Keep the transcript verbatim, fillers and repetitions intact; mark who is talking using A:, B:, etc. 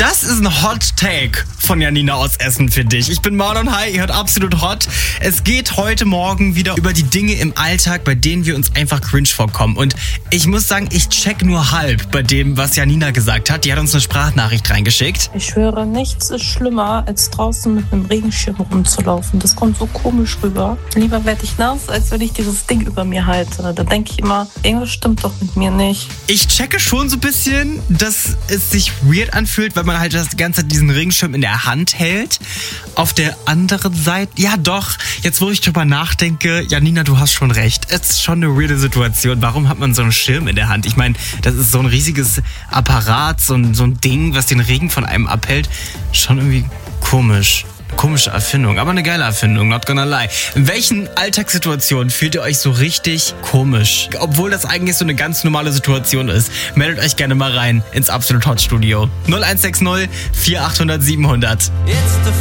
A: Das ist ein Hot Take von Janina aus Essen für dich. Ich bin Marlon, hi, ihr hört Absolut Hot. Es geht heute Morgen wieder über die Dinge im Alltag, bei denen wir uns einfach cringe vorkommen. Und ich muss sagen, ich check nur halb bei dem, was Janina gesagt hat. Die hat uns eine Sprachnachricht reingeschickt.
B: Ich schwöre, nichts ist schlimmer, als draußen mit einem Regenschirm rumzulaufen. Das kommt so komisch rüber. Lieber werde ich nass, als wenn ich dieses Ding über mir halte. Da denke ich immer, irgendwas stimmt doch mit mir nicht.
A: Ich checke schon so ein bisschen, dass es sich weird anfühlt, weil man halt das ganze Zeit diesen Regenschirm in der Hand hält. Auf der anderen Seite, ja doch, jetzt wo ich drüber nachdenke, Janina, du hast schon recht. Es ist schon eine weirde Situation. Warum hat man so einen Schirm in der Hand? Ich meine, das ist so ein riesiges Apparat, so ein, so ein Ding, was den Regen von einem abhält. Schon irgendwie komisch. Komische Erfindung, aber eine geile Erfindung, not gonna lie. In welchen Alltagssituationen fühlt ihr euch so richtig komisch? Obwohl das eigentlich so eine ganz normale Situation ist. Meldet euch gerne mal rein ins Absolut Hot Studio. null eins sechs null vier acht null null sieben null null.